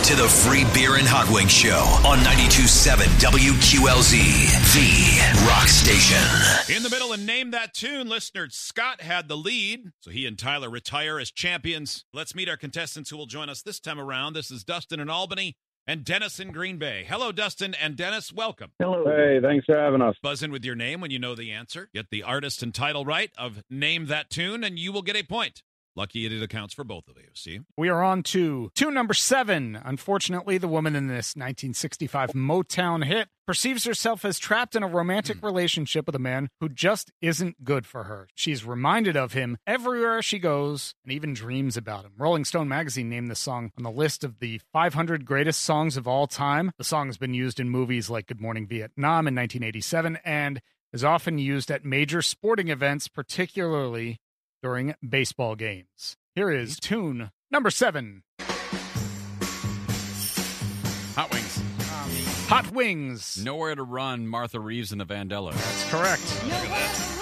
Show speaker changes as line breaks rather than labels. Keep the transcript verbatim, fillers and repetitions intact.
to the Free Beer and Hot Wings Show on ninety-two point seven W Q L Z, the rock station.
In the middle and Name That Tune, listener Scott had the lead, so he and Tyler retire as champions. Let's meet our contestants who will join us this time around. This is Dustin in Albany and Dennis in Green Bay. Hello, Dustin and Dennis. Welcome.
Hello.
Hey, thanks for having us.
Buzz in with your name when you know the answer. Get the artist and title right of Name That Tune, and you will get a point. Lucky it accounts for both of you, see?
We are on to tune number seven. Unfortunately, the woman in this nineteen sixty-five Motown hit perceives herself as trapped in a romantic mm. relationship with a man who just isn't good for her. She's reminded of him everywhere she goes and even dreams about him. Rolling Stone magazine named this song on the list of the five hundred greatest songs of all time. The song has been used in movies like Good Morning Vietnam in nineteen eighty-seven and is often used at major sporting events, particularly during baseball games. Here is tune number seven.
Hot Wings.
Hot Wings.
Nowhere to Run, Martha Reeves and the Vandellas.
That's correct.
Look at that.